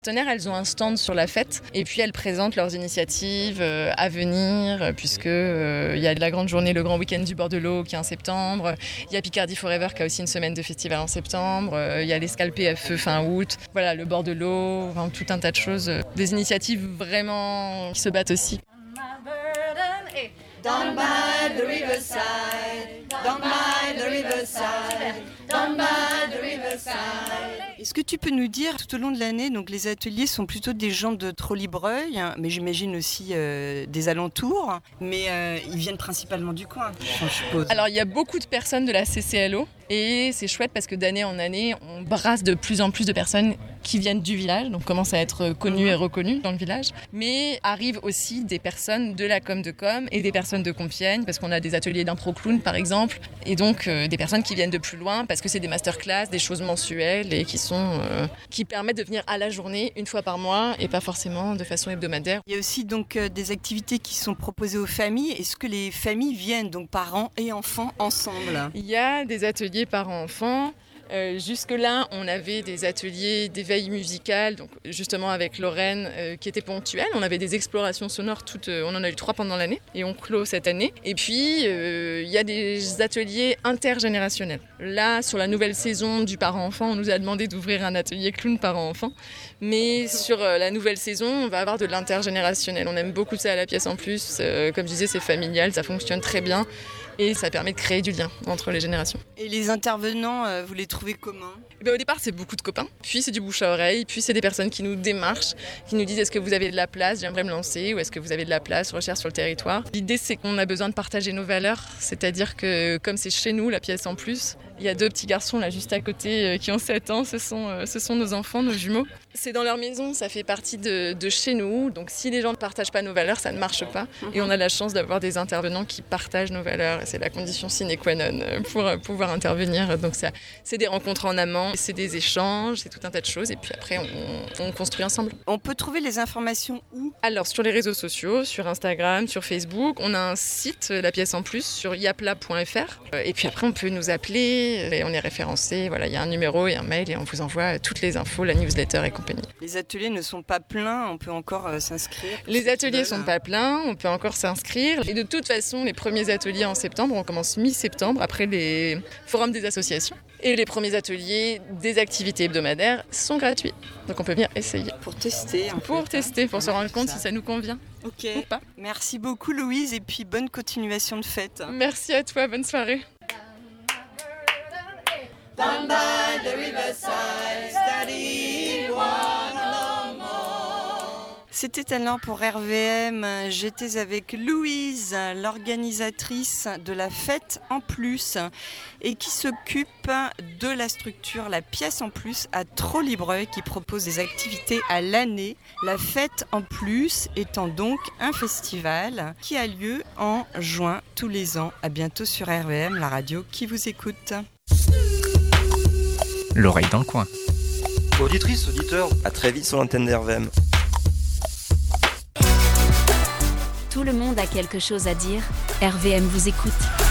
Partenaires, elles ont un stand sur la fête et puis elles présentent leurs initiatives à venir puisque il y a la grande journée, le grand week-end du bord de l'eau qui est en septembre. Il y a Picardie Forever qui a aussi une semaine de festival en septembre. Il y a l'Escale PFE fin août. Voilà, le bord de l'eau, enfin, tout un tas de choses. Des initiatives vraiment qui se battent aussi. Down by the riverside, down by the riverside, down by the riverside. Est-ce que tu peux nous dire, tout au long de l'année, donc les ateliers sont plutôt des gens de Trolley-Breuil, mais j'imagine aussi des alentours, mais ils viennent principalement du coin, je suppose. Alors il y a beaucoup de personnes de la CCLO et c'est chouette parce que d'année en année, on brasse de plus en plus de personnes qui viennent du village, donc commencent à être connues et reconnues dans le village, mais arrivent aussi des personnes de la com de com et des personnes de Compiègne, parce qu'on a des ateliers d'impro clown par exemple, et donc des personnes qui viennent de plus loin parce que c'est des masterclass, des choses mensuelles et qui permettent de venir à la journée une fois par mois et pas forcément de façon hebdomadaire. Il y a aussi donc des activités qui sont proposées aux familles. Est-ce que les familles viennent, donc parents et enfants, ensemble ? Il y a des ateliers parents-enfants. Jusque-là, on avait des ateliers d'éveil musical, donc justement avec Lorraine, qui étaient ponctuels. On avait des explorations sonores, on en a eu 3 pendant l'année, et on clôt cette année. Et puis, il y a des ateliers intergénérationnels. Là, sur la nouvelle saison du parent-enfant, on nous a demandé d'ouvrir un atelier clown parent-enfant. Mais sur la nouvelle saison, on va avoir de l'intergénérationnel. On aime beaucoup ça à la pièce en plus. Comme je disais, c'est familial, ça fonctionne très bien. Et ça permet de créer du lien entre les générations. Et les intervenants, vous les trouvez comment ? Au départ, c'est beaucoup de copains, puis c'est du bouche à oreille, puis c'est des personnes qui nous démarchent, qui nous disent est-ce que vous avez de la place, j'aimerais me lancer, ou est-ce que vous avez de la place, recherche sur le territoire. L'idée, c'est qu'on a besoin de partager nos valeurs, c'est-à-dire que comme c'est chez nous, la pièce en plus, il y a 2 petits garçons là juste à côté qui ont 7 ans, ce sont nos enfants, nos jumeaux. C'est dans leur maison, ça fait partie de chez nous, donc si les gens ne partagent pas nos valeurs, ça ne marche pas. Et on a la chance d'avoir des intervenants qui partagent nos valeurs, et c'est la condition sine qua non pour pouvoir intervenir. Donc c'est des rencontres en amont, c'est des échanges, c'est tout un tas de choses, et puis après on construit ensemble. On peut trouver les informations où ? Alors sur les réseaux sociaux, sur Instagram, sur Facebook, on a un site, La Pièce en Plus, sur yapla.fr, et puis après on peut nous appeler, et on est référencé, voilà, il y a un numéro et un mail, et on vous envoie toutes les infos, la newsletter et compagnie. Les ateliers ne sont pas pleins, on peut encore s'inscrire. Les ateliers ne sont pas pleins, on peut encore s'inscrire. Et de toute façon, les premiers ateliers en septembre, on commence mi-septembre, après les forums des associations. Et les premiers ateliers des activités hebdomadaires sont gratuits. Donc on peut venir essayer. Pour tester. Pour se rendre compte si ça nous convient. Ok. Ou pas. Merci beaucoup Louise et puis bonne continuation de fête. Merci à toi, bonne soirée. Down by the riverside, study one no more. C'était alors pour RVM. J'étais avec Louise, l'organisatrice de la fête en plus et qui s'occupe de la structure La Pièce en Plus à Trolley-Breuil qui propose des activités à l'année. La fête en plus étant donc un festival qui a lieu en juin tous les ans. À bientôt sur RVM, la radio qui vous écoute. L'oreille dans le coin. Auditrices, auditeurs, à très vite sur l'antenne d'RVM. Tout le monde a quelque chose à dire. RVM vous écoute.